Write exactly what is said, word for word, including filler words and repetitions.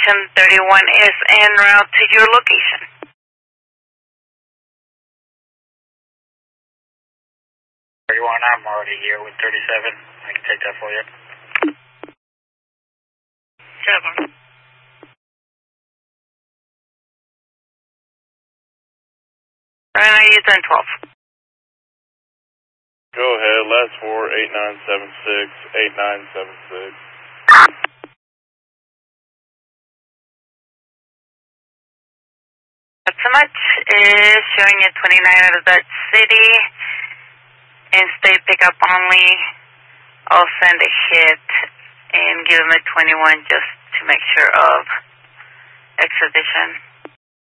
Expedition thirty-one is en route to your location. thirty-one, I'm already here with thirty-seven. I can take that for you. Seven. Right now you're ten twelve. Go ahead, last four, eight nine seven six, eight nine seven six. Not so much is showing you twenty-nine out of that city. In-state pickup only. I'll send a hit and give them a twenty-one just to make sure of extradition.